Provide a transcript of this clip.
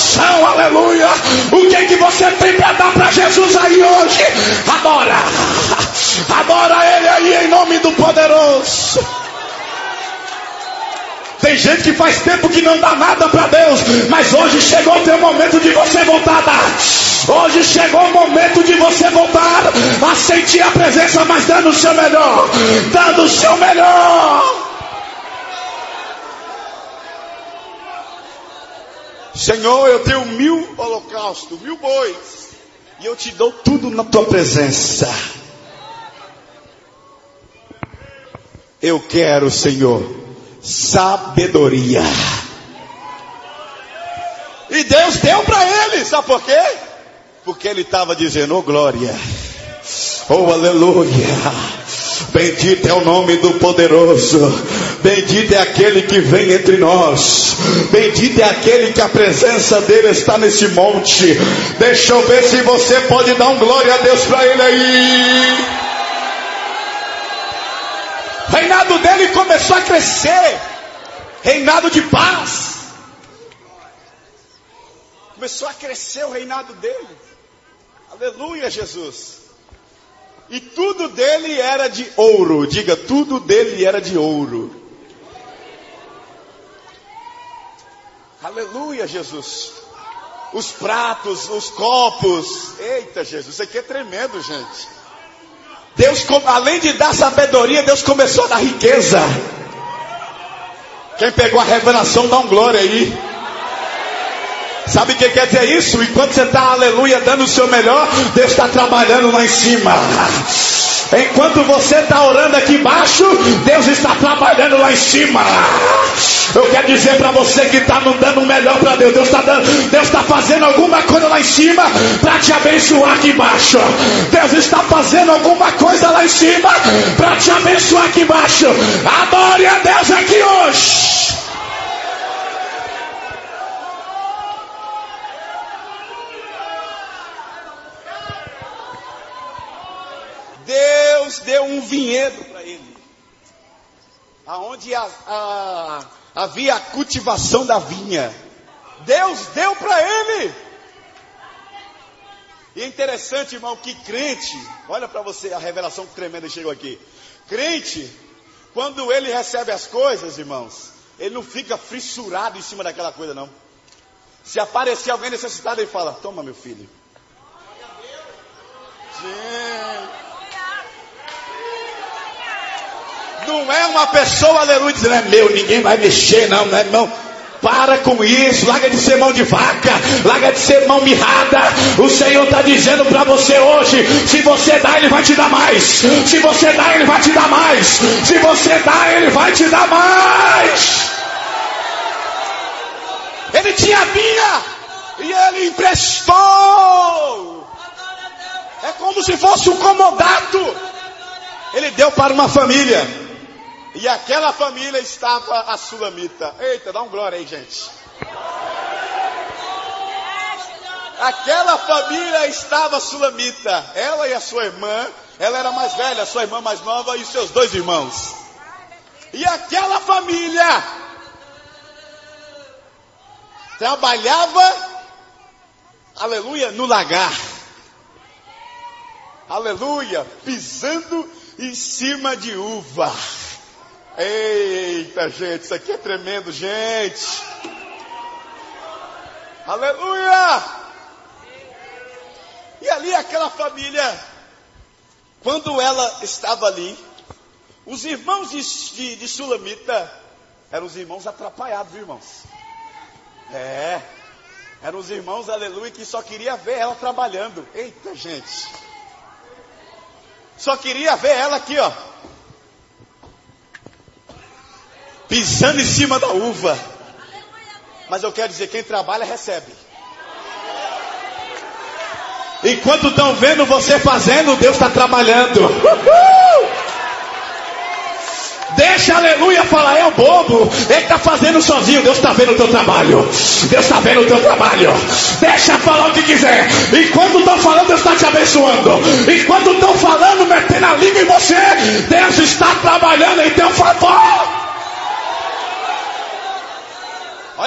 adoração, aleluia. O que é que você tem para dar para Jesus aí hoje? Adora Ele aí em nome do poderoso. Tem gente que faz tempo que não dá nada para Deus, mas hoje chegou o teu momento de você voltar a dar. Hoje chegou o momento de você voltar a sentir a presença, mas dando o seu melhor. Dando o seu melhor. Senhor, eu tenho 1000 holocaustos, 1000 bois, e eu te dou tudo na tua presença. Eu quero, Senhor, sabedoria. E Deus deu para ele, sabe por quê? Porque ele estava dizendo, oh glória, oh aleluia. Bendito é o nome do poderoso. Bendito é aquele que vem entre nós. Bendito é aquele que a presença dele está nesse monte. Deixa eu ver se você pode dar um glória a Deus para ele aí. O reinado dele começou a crescer. Reinado de paz. Começou a crescer o reinado dele. Aleluia, Jesus. E tudo dele era de ouro. Diga, tudo dele era de ouro. Aleluia, Jesus. Os pratos, os copos. Eita, Jesus, isso aqui é tremendo, gente. Deus, além de dar sabedoria, Deus começou a dar riqueza. Quem pegou a revelação, dá um glória aí. Sabe o que quer dizer isso? Enquanto você está, aleluia, dando o seu melhor, Deus está trabalhando lá em cima. Enquanto você está orando aqui embaixo, Deus está trabalhando lá em cima. Eu quero dizer para você que está não dando o melhor para Deus. Deus está fazendo alguma coisa lá em cima para te abençoar aqui embaixo. Deus está fazendo alguma coisa lá em cima para te abençoar aqui embaixo. Adore a Deus aqui hoje. Deus deu um vinhedo para ele, aonde havia a cultivação da vinha. Deus deu para ele. E é interessante, irmão, que crente, olha para você a revelação tremenda que chegou aqui. Crente, quando ele recebe as coisas, irmãos, ele não fica fissurado em cima daquela coisa, não. Se aparecer alguém necessitado, ele fala, toma meu filho. Gente. Não é uma pessoa, aleluia, dizendo, é meu, ninguém vai mexer, não, não é não. Para com isso, larga de ser mão de vaca, larga de ser mão mirrada. O Senhor está dizendo para você hoje, se você dá, Ele vai te dar mais. Se você dá, Ele vai te dar mais. Se você dá, Ele vai te dar mais. Ele tinha vinha e Ele emprestou. É como se fosse um comodato. Ele deu para uma família. E aquela família estava a sulamita. Eita, dá um glória aí, gente. Aquela família estava a sulamita. Ela e a sua irmã. Ela era mais velha, a sua irmã mais nova e os seus 2 irmãos. E aquela família trabalhava, aleluia, no lagar. Aleluia, pisando em cima de uva. Eita, gente, isso aqui é tremendo, gente. Aleluia. E ali aquela família, quando ela estava ali, os irmãos de Sulamita eram os irmãos atrapalhados, viu, irmãos? Eram os irmãos, aleluia, que só queria ver ela trabalhando. Eita, gente. Só queria ver ela aqui, ó, pisando em cima da uva. Mas eu quero dizer, quem trabalha recebe. Enquanto estão vendo você fazendo, Deus está trabalhando. Deixa, aleluia, falar, é o bobo. Ele está fazendo sozinho. Deus está vendo o teu trabalho. Deus está vendo o teu trabalho. Deixa falar o que quiser. Enquanto estão falando, Deus está te abençoando. Enquanto estão falando, metendo a língua em você, Deus está trabalhando em teu favor.